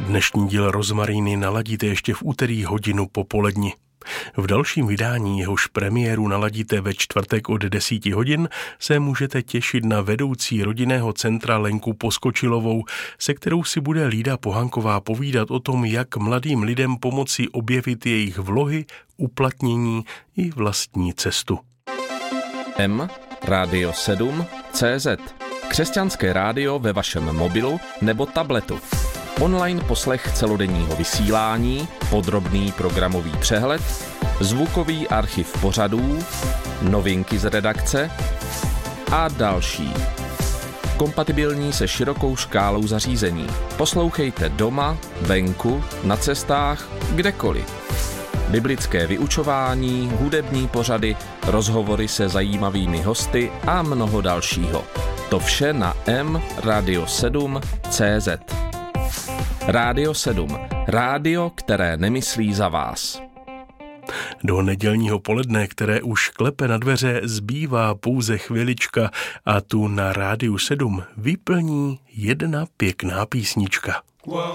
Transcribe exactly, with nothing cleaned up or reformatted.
Dnešní díl Rozmaríny naladíte ještě v úterý hodinu po poledni. V dalším vydání, jehož premiéru naladíte ve čtvrtek od deset hodin, se můžete těšit na vedoucí rodinného centra Lenku Poskočilovou, se kterou si bude Lída Pohanková povídat o tom, jak mladým lidem pomoci objevit jejich vlohy, uplatnění i vlastní cestu. M, Radio sedm, C Z. Křesťanské rádio ve vašem mobilu nebo tabletu. Online poslech celodenního vysílání, podrobný programový přehled, zvukový archiv pořadů, novinky z redakce a další. Kompatibilní se širokou škálou zařízení. Poslouchejte doma, venku, na cestách, kdekoliv. Biblické vyučování, hudební pořady, rozhovory se zajímavými hosty a mnoho dalšího. To vše na M Radio sedm C Z. Rádio sedm. Rádio, které nemyslí za vás. Do nedělního poledne, které už klepe na dveře, zbývá pouze chvilička a tu na Rádiu sedm vyplní jedna pěkná písnička.